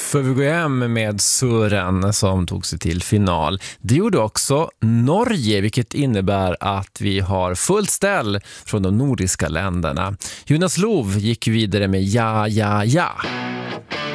För vi går hem med Sören som tog sig till final. Det gjorde också Norge, vilket innebär att vi har fullt ställ från de nordiska länderna. Jonas Lov gick vidare med ja, ja, ja.